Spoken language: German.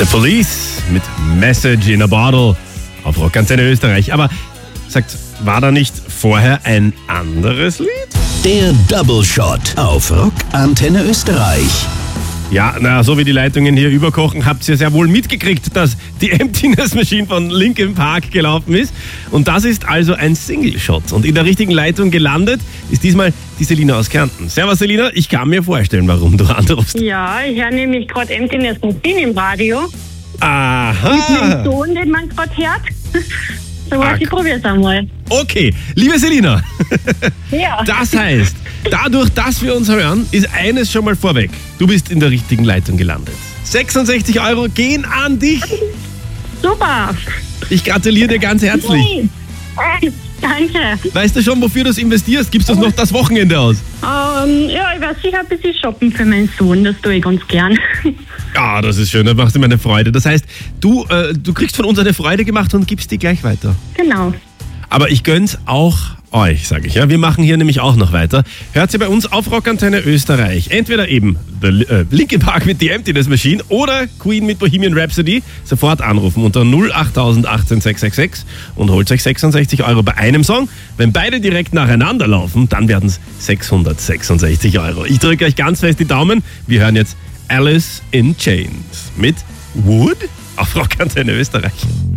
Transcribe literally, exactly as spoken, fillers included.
The Police mit Message in a Bottle auf Rockantenne Österreich. Aber sagt, war da nicht vorher ein anderes Lied? Der Double Shot auf Rockantenne Österreich. Ja, na, so wie die Leitungen hier überkochen, habt ihr sehr wohl mitgekriegt, dass die Emptiness Machine von Linkin Park gelaufen ist. Und das ist also ein Single-Shot. Und in der richtigen Leitung gelandet ist diesmal die Selina aus Kärnten. Servus Selina, ich kann mir vorstellen, warum du anrufst. Ja, ich höre nämlich gerade Emptiness Machine im Radio. Aha. Mit dem Ton, den man gerade hört. So was, ich probiere es einmal. Okay, liebe Selina, Ja. das heißt, dadurch, dass wir uns hören, ist eines schon mal vorweg. Du bist in der richtigen Leitung gelandet. sechsundsechzig Euro gehen an dich. Super. Ich gratuliere dir ganz herzlich. Hey. Danke. Weißt du schon, wofür du es investierst? Gibst du es noch das Wochenende aus? Ähm, ja, ich werde sicher ein bisschen shoppen für meinen Sohn. Das tue ich ganz gern. Ja, das ist schön, da machst du mir eine Freude. Das heißt, du, äh, du kriegst von uns eine Freude gemacht und gibst die gleich weiter. Genau. Aber ich gönn's auch euch, sage ich. Ja, wir machen hier nämlich auch noch weiter. Hört sie bei uns auf Rockantenne Österreich. Entweder eben The, äh, Linkin Park mit The Emptiness Machine oder Queen mit Bohemian Rhapsody. Sofort anrufen unter null acht null acht eins sechs sechs sechs und holt euch sechsundsechzig Euro bei einem Song. Wenn beide direkt nacheinander laufen, dann werden es sechshundertsechsundsechzig Euro. Ich drücke euch ganz fest die Daumen. Wir hören jetzt Alice in Chains mit Wood auf Rockantenne Österreich.